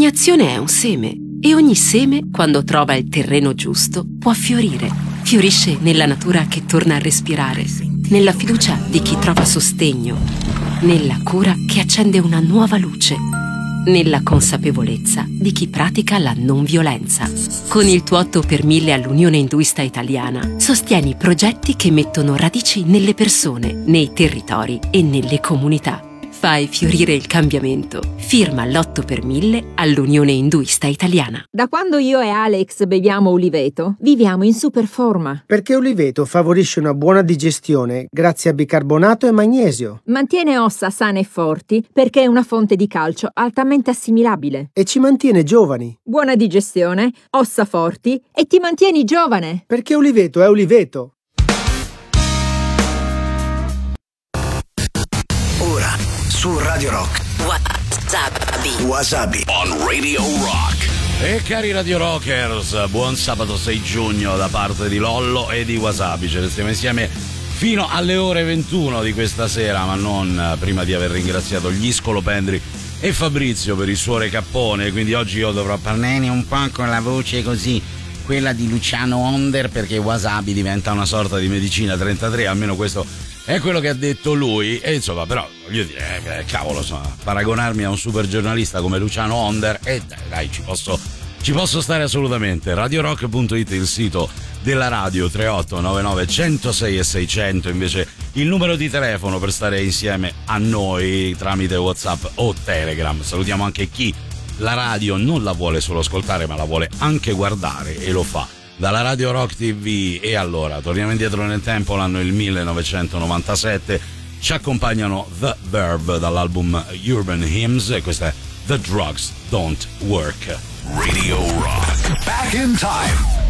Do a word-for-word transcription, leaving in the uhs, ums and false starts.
Ogni azione è un seme e ogni seme, quando trova il terreno giusto, può fiorire. Fiorisce nella natura che torna a respirare, nella fiducia di chi trova sostegno, nella cura che accende una nuova luce, nella consapevolezza di chi pratica la non violenza. Con il tuo otto per mille all'Unione Induista Italiana sostieni progetti che mettono radici nelle persone, nei territori e nelle comunità. Fai fiorire il cambiamento. Firma l'otto per mille all'Unione Induista Italiana. Da quando io e Alex beviamo Uliveto, viviamo in super forma. Perché Uliveto favorisce una buona digestione grazie a bicarbonato e magnesio. Mantiene ossa sane e forti perché è una fonte di calcio altamente assimilabile. E ci mantiene giovani. Buona digestione, ossa forti e ti mantieni giovane. Perché Uliveto è Uliveto. Ora su Radio Rock Wasabi Wasabi on Radio Rock. E cari Radio Rockers, buon sabato sei giugno da parte di Lollo e di Wasabi. Ce ne stiamo insieme fino alle ore ventuno di questa sera, ma non prima di aver ringraziato gli Scolopendri e Fabrizio per il suo recappone. Quindi oggi io dovrò parlare un po' con la voce così, quella di Luciano Onder, perché Wasabi diventa una sorta di medicina trentatré, almeno questo è quello che ha detto lui. E insomma, però voglio dire, eh, cavolo, insomma, paragonarmi a un super giornalista come Luciano Onder, e eh, dai, dai, ci posso ci posso stare assolutamente. radiorock punto it il sito della radio, tre otto nove nove uno zero sei e seicento invece il numero di telefono per stare insieme a noi tramite WhatsApp o Telegram. Salutiamo anche chi la radio non la vuole solo ascoltare, ma la vuole anche guardare, e lo fa dalla Radio Rock T V. E allora torniamo indietro nel tempo, l'anno è il millenovecentonovantasette, ci accompagnano The Verve dall'album Urban Hymns e questa è The Drugs Don't Work. Radio Rock, back in time.